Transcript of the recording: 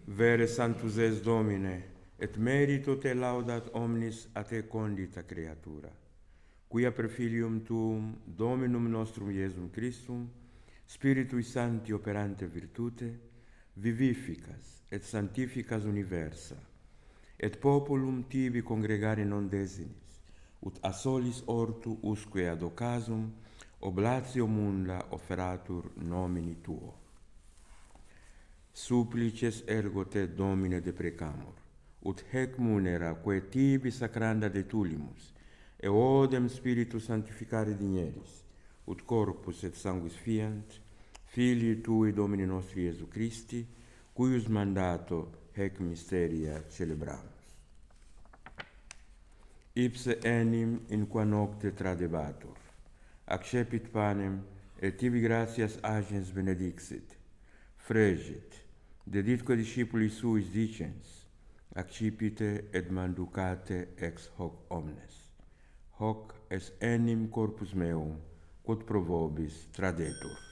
Vere sanctus es Domine, et merito te laudat omnis a te condita creatura, quia per filium tuum, Dominum nostrum Iesum Christum, Spiritui Sancti operante virtute, vivificas et sanctificas universa, et populum tibi congregare non desinis, ut a solis ortu usque ad occasum oblatio munda offeratur nomini tuo. Supplices ergo te, Domine, deprecamur, ut hec munera quae tibi sacranda detulimus, e odem Spiritus sanctificare digneris, ut corpus et sanguis fiant, Filii Tui Domini nostri Iesu Christi, cuius mandato hec mysteria celebramus. Ipse enim in qua nocte tradebatur, accepit panem, et tibi gratias agens benedixit, fregit, deditque discipuli suis dicens, accipite et manducate ex hoc omnes. Hoc est enim corpus meum, quod pro vobis tradetur.